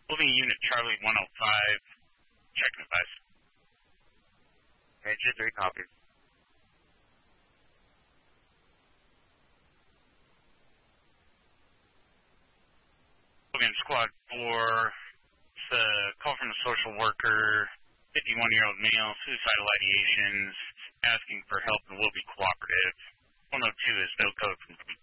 Moving Unit Charlie 105, checking advice. Major 3 copies. Logan Squad 4, it's a call from a social worker, 51-year-old male, suicidal ideations, asking for help and will be cooperative. 102 is no code from